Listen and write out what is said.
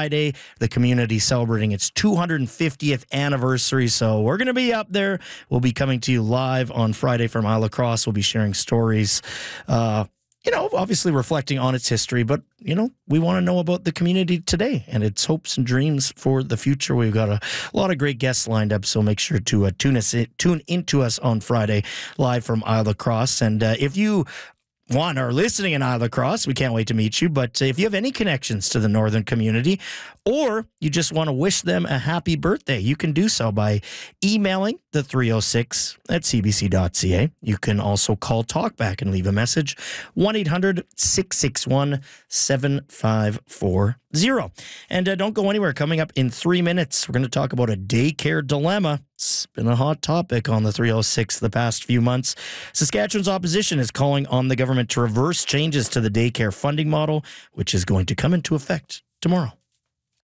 Friday. The community celebrating its 250th anniversary. So we're going to be up there. We'll be coming to you live on Friday from Isle Cross. We'll be sharing stories, obviously reflecting on its history, but, we want to know about the community today and its hopes and dreams for the future. We've got a lot of great guests lined up, so make sure to tune into us on Friday live from Isle Cross. And if you are listening in Isle Cross, we can't wait to meet you. But if you have any connections to the Northern community, or you just want to wish them a happy birthday, you can do so by emailing the 306 at cbc.ca. You can also call Talkback and leave a message, 1-800-661-7540. And don't go anywhere. Coming up in 3 minutes, we're going to talk about a daycare dilemma. It's been a hot topic on the 306 the past few months. Saskatchewan's opposition is calling on the government to reverse changes to the daycare funding model, which is going to come into effect tomorrow.